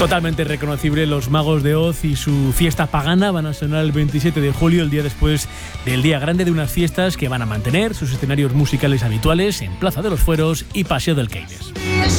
Totalmente reconocible. Los Magos de Oz y su fiesta pagana van a sonar el 27 de julio, el día después del día grande de unas fiestas que van a mantener sus escenarios musicales habituales en Plaza de los Fueros y Paseo del Keynes.